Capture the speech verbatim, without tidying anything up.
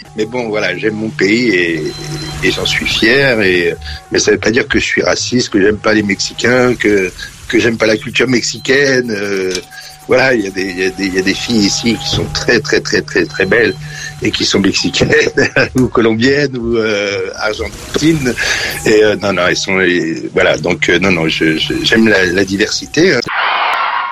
Mais bon, voilà, j'aime mon pays et, et j'en suis fier. Et, mais ça veut pas dire que je suis raciste, que j'aime pas les Mexicains, que, que j'aime pas la culture mexicaine. Euh, voilà, il y a des, il y a des, il y a des filles ici qui sont très, très, très, très, très belles et qui sont mexicaines ou colombiennes ou euh, argentines. Et euh, non, non, elles sont, et, voilà. Donc euh, non, non, je, je, j'aime la, la diversité. Hein.